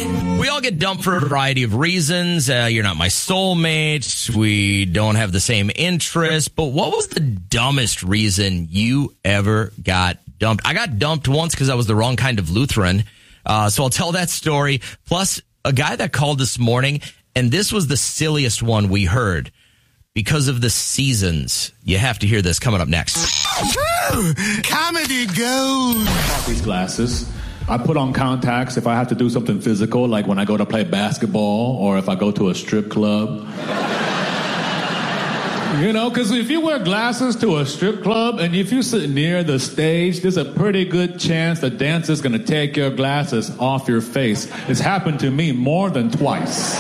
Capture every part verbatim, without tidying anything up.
We all get dumped for a variety of reasons. Uh, you're not my soulmate. We don't have the same interests. But what was the dumbest reason you ever got dumped? I got dumped once because I was the wrong kind of Lutheran. Uh, so I'll tell that story. Plus, a guy that called this morning, and this was the silliest one we heard because of the seasons. You have to hear this coming up next. Comedy gold. These glasses. I put on contacts if I have to do something physical, like when I go to play basketball or if I go to a strip club. You know, because if you wear glasses to a strip club and if you sit near the stage, there's a pretty good chance the dancer's going to take your glasses off your face. It's happened to me more than twice.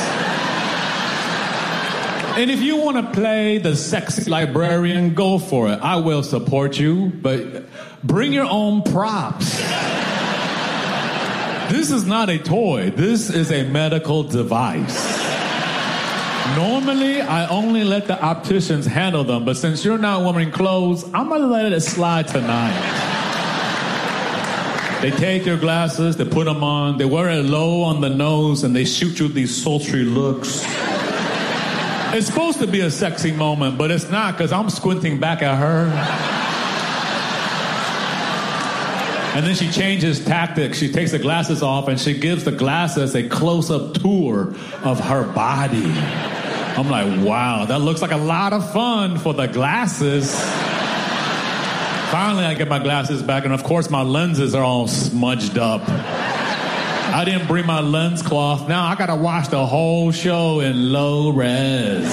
And if you want to play the sexy librarian, go for it. I will support you, but bring your own props. This is not a toy. This is a medical device. Normally, I only let the opticians handle them, but since you're not wearing clothes, I'm going to let it slide tonight. They take your glasses, they put them on, they wear it low on the nose, and they shoot you these sultry looks. It's supposed to be a sexy moment, but it's not because I'm squinting back at her. And then she changes tactics. She takes the glasses off and she gives the glasses a close-up tour of her body. I'm like, wow, that looks like a lot of fun for the glasses. Finally, I get my glasses back, and of course, my lenses are all smudged up. I didn't bring my lens cloth. Now I gotta watch the whole show in low res.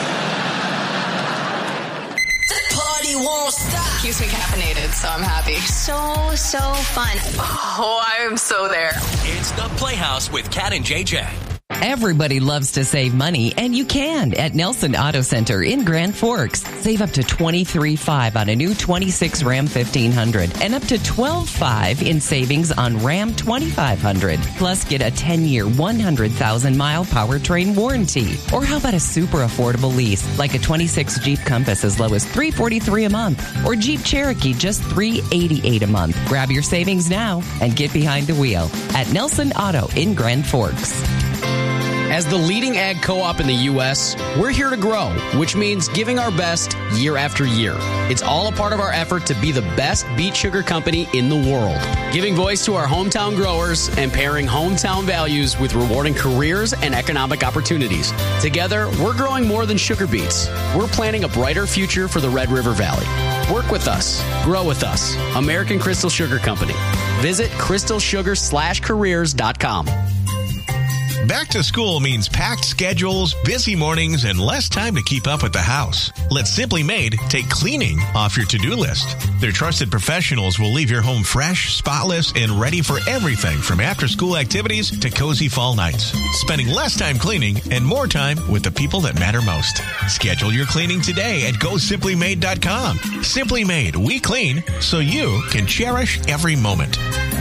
The party won't stop. Keeps me caffeinated, so I'm happy. So, so fun. Oh, I'm so there. It's The Playhouse with Kat and J J. Everybody loves to save money, and you can at Nelson Auto Center in Grand Forks. Save up to twenty-three thousand five hundred dollars on a new twenty-six Ram fifteen hundred and up to twelve thousand five hundred dollars in savings on Ram twenty-five hundred. Plus, get a ten-year, one hundred thousand mile powertrain warranty. Or how about a super affordable lease, like a twenty-six Jeep Compass as low as three hundred forty-three dollars a month, or Jeep Cherokee just three hundred eighty-eight dollars a month. Grab your savings now and get behind the wheel at Nelson Auto in Grand Forks. As the leading ag co-op in the U S, we're here to grow, which means giving our best year after year. It's all a part of our effort to be the best beet sugar company in the world. Giving voice to our hometown growers and pairing hometown values with rewarding careers and economic opportunities. Together, we're growing more than sugar beets. We're planning a brighter future for the Red River Valley. Work with us. Grow with us. American Crystal Sugar Company. Visit crystal sugar slash careers dot com. Back to school means packed schedules, busy mornings, and less time to keep up with the house. Let Simply Made take cleaning off your to-do list. Their trusted professionals will leave your home fresh, spotless, and ready for everything from after-school activities to cozy fall nights. Spending less time cleaning and more time with the people that matter most. Schedule your cleaning today at go simply made dot com. Simply Made, we clean so you can cherish every moment.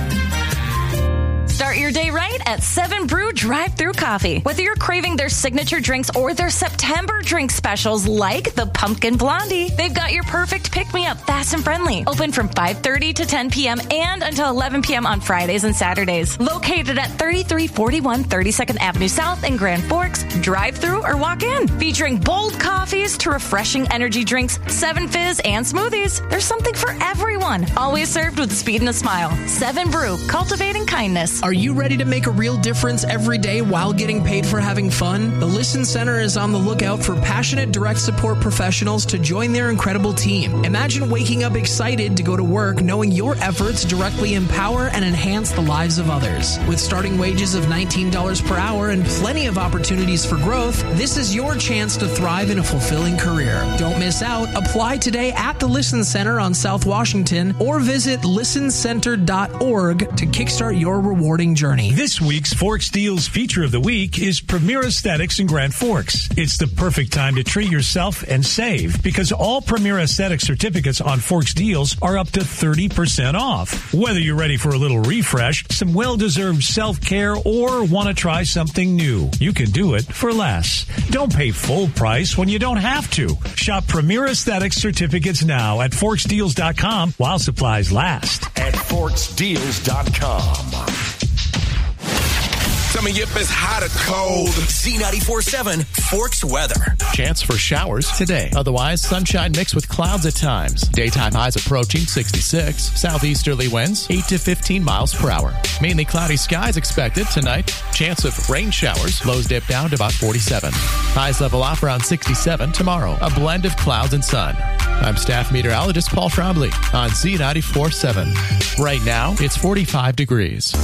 Start your day right at Seven Brew Drive-Thru Coffee. Whether you're craving their signature drinks or their September drink specials like the Pumpkin Blondie, they've got your perfect pick-me-up, fast and friendly. Open from five thirty to ten p.m. and until eleven p.m. on Fridays and Saturdays. Located at thirty-three forty-one thirty-second Avenue South in Grand Forks. Drive-thru or walk in. Featuring bold coffees to refreshing energy drinks, Seven Fizz, and smoothies. There's something for everyone. Always served with speed and a smile. Seven Brew, cultivating kindness. Are you ready to make a real difference every day while getting paid for having fun? The Listen Center is on the lookout for passionate direct support professionals to join their incredible team. Imagine waking up excited to go to work knowing your efforts directly empower and enhance the lives of others. With starting wages of nineteen dollars per hour and plenty of opportunities for growth, this is your chance to thrive in a fulfilling career. Don't miss out. Apply today at the Listen Center on South Washington or visit listen center dot org to kickstart your rewarding journey. This week's Forks Deals feature of the week is Premier Aesthetics in Grand Forks. It's the perfect time to treat yourself and save because all Premier Aesthetics certificates on Forks Deals are up to thirty percent off. Whether you're ready for a little refresh, some well-deserved self-care, or want to try something new, you can do it for less. Don't pay full price when you don't have to. Shop Premier Aesthetics certificates now at forks deals dot com while supplies last. At forks deals dot com. The me if it's hot or cold. Z ninety-four point seven Forks weather. Chance for showers today. Otherwise, sunshine mixed with clouds at times. Daytime highs approaching sixty-six. Southeasterly winds eight to fifteen miles per hour. Mainly cloudy skies expected tonight. Chance of rain showers. Lows dip down to about forty-seven. Highs level off around sixty-seven tomorrow. A blend of clouds and sun. I'm staff meteorologist Paul Trombley on Z ninety-four point seven. Right now, it's forty-five degrees.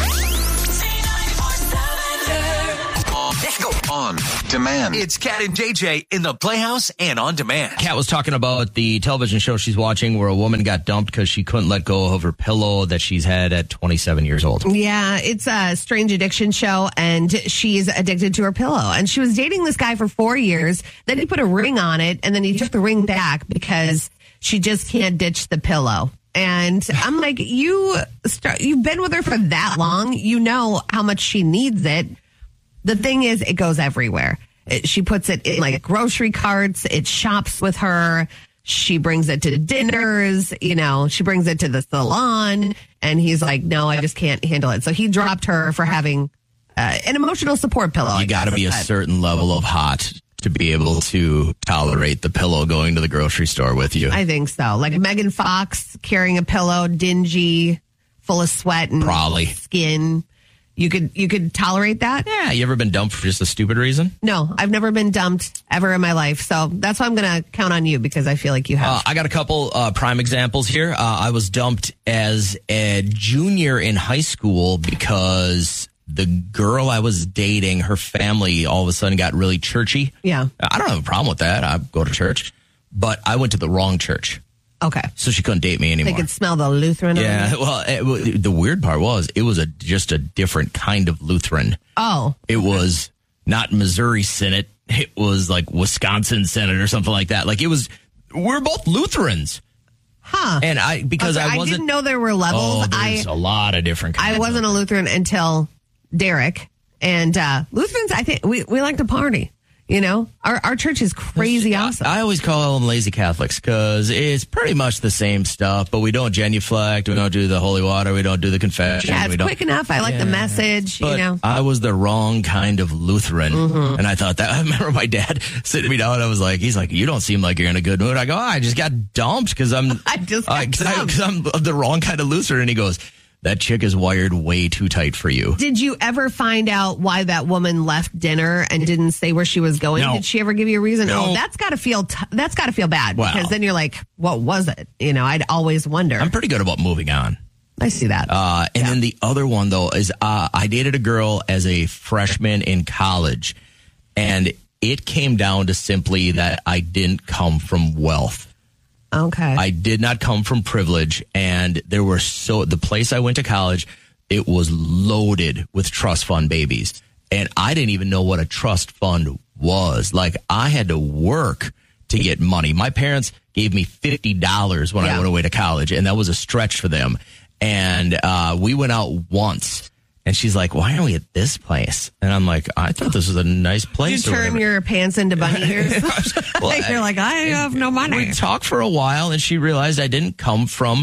On demand. It's Cat and J J in the Playhouse and on demand. Kat was talking about the television show she's watching where a woman got dumped because she couldn't let go of her pillow that she's had at twenty-seven years old. Yeah, it's a strange addiction show, and she's addicted to her pillow. And she was dating this guy for four years. Then he put a ring on it, and then he took the ring back because she just can't ditch the pillow. And I'm like, you start, you've been with her for that long. You know how much she needs it. The thing is, it goes everywhere. It, she puts it in like grocery carts. It shops with her. She brings it to dinners. You know, she brings it to the salon. And he's like, no, I just can't handle it. So he dropped her for having uh, an emotional support pillow. You got to be a certain level of hot to be able to tolerate the pillow going to the grocery store with you. I think so. Like Megan Fox carrying a pillow, dingy, full of sweat and Probably. skin. You could you could tolerate that? Yeah. You ever been dumped for just a stupid reason? No, I've never been dumped ever in my life. So that's why I'm going to count on you because I feel like you have. Uh, I got a couple uh, prime examples here. Uh, I was dumped as a junior in high school because the girl I was dating, her family all of a sudden got really churchy. Yeah. I don't have a problem with that. I go to church. But I went to the wrong church. Okay. So she couldn't date me anymore. They could smell the Lutheran. Yeah. Well, it, the weird part was it was a just a different kind of Lutheran. Oh. It was not Missouri Synod. It was like Wisconsin Synod or something like that. Like it was, we're both Lutherans. Huh. And I, because okay, I wasn't. I didn't know there were levels. Oh, there's I, a lot of different kinds. I wasn't a Lutheran until Derek. And uh, Lutherans, I think, we, we like to party. You know, our our church is crazy awesome. I, I always call them lazy Catholics because it's pretty much the same stuff, but we don't genuflect, we don't do the holy water, we don't do the confession. Yeah, it's we don't, quick enough. I like yeah. the message, but you know. I was the wrong kind of Lutheran, mm-hmm. and I thought that. I remember my dad sitting me down. I was like, he's like, you don't seem like you're in a good mood. I go, oh, I just got dumped because I'm, I just got uh, cause dumped. I, cause I'm the wrong kind of Lutheran. And he goes, that chick is wired way too tight for you. Did you ever find out why that woman left dinner and didn't say where she was going? No. Did she ever give you a reason? No. Oh, that's got to feel t- that's got to feel bad Wow. because then you're like, what was it? You know, I'd always wonder. I'm pretty good about moving on. I see that. Uh, and Yeah. then the other one though is uh, I dated a girl as a freshman in college, and it came down to simply that I didn't come from wealth. Okay. I did not come from privilege, and there were so the place I went to college, it was loaded with trust fund babies, and I didn't even know what a trust fund was. Like I had to work to get money. My parents gave me fifty dollars when Yeah. I went away to college, and that was a stretch for them. And uh, we went out once, and she's like, "Why are we at this place?" And I'm like, "I thought this was a nice you place." or turn whatever. your pants into bunny ears. Well, like you're like, I have no money. We talked for a while, and she realized I didn't come from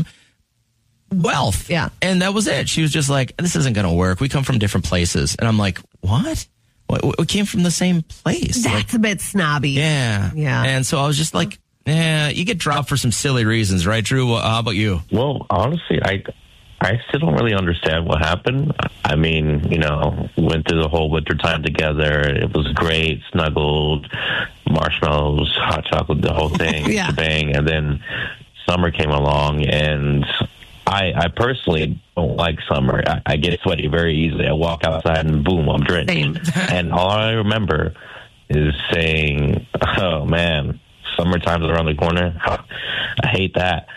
wealth. Yeah. And that was it. She was just like, this isn't going to work. We come from different places. And I'm like, what? We came from the same place. That's Like, a bit snobby. yeah. Yeah. And so I was just like, yeah, you get dropped for some silly reasons, right, Drew? Uh, How about you? Well, honestly, I I still don't really understand what happened. I mean, you know, went through the whole winter time together. It was great, snuggled, marshmallows, hot chocolate, the whole thing, Yeah. bang. And then summer came along, and I, I personally don't like summer. I, I get sweaty very easily. I walk outside and boom, I'm drenched. Same. And all I remember is saying, "Oh man, summertime's around the corner. I hate that."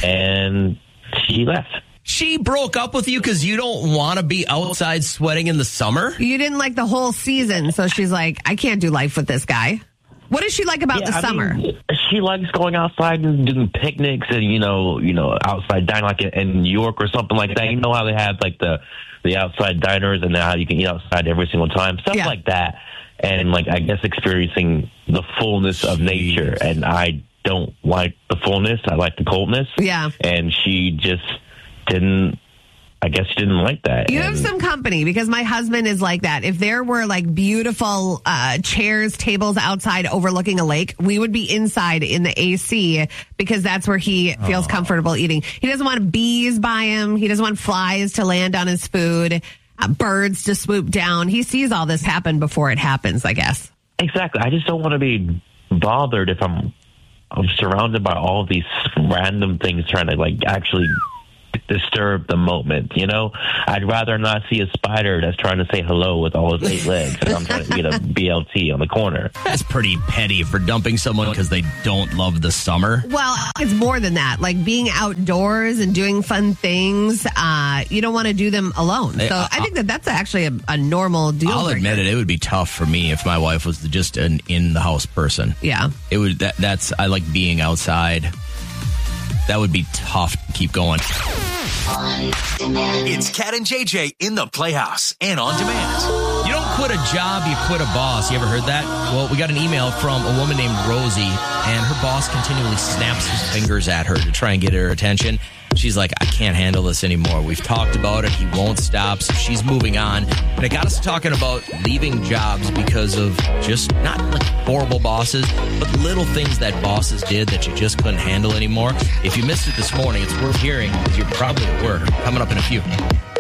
And she left. She broke up with you because you don't want to be outside sweating in the summer? You didn't like the whole season, so she's like, I can't do life with this guy. What does she like about Yeah, the I summer? mean, she likes going outside and doing picnics and, you know, you know, outside dining like in, in New York or something like that. You know how they have like the, the outside diners and how you can eat outside every single time, stuff Yeah. like that. And like, I guess experiencing the fullness of nature. And I don't like the fullness. I like the coldness. Yeah. And she just didn't I guess she didn't like that. You And- have some company because my husband is like that. If there were like beautiful uh, chairs, tables outside overlooking a lake, we would be inside in the A C because that's where he feels Oh. comfortable eating. He doesn't want bees by him. He doesn't want flies to land on his food, uh, birds to swoop down. He sees all this happen before it happens, I guess. Exactly. I just don't want to be bothered if I'm, I'm surrounded by all of these random things trying to like actually disturb the moment, you know? I'd rather not see a spider that's trying to say hello with all his eight legs and I'm trying to get a B L T on the corner. That's pretty petty for dumping someone because they don't love the summer. Well, it's more than that. Like being outdoors and doing fun things, uh, you don't want to do them alone. So Hey, I- I think that that's actually a, a normal deal I'll breaker. admit it. It would be tough for me if my wife was just an in-the-house person. Yeah. It would. That, that's. I like being outside. That would be tough to keep going. It's Cat and J J in the Playhouse and on demand. You don't quit a job, you quit a boss. You ever heard that? Well, we got an email from a woman named Rosie, and her boss continually snaps his fingers at her to try and get her attention. She's like, I can't handle this anymore. We've talked about it. He won't stop. So she's moving on. And it got us talking about leaving jobs because of just not like horrible bosses, but little things that bosses did that you just couldn't handle anymore. If you missed it this morning, it's worth hearing because you're probably at work. Coming up in a few.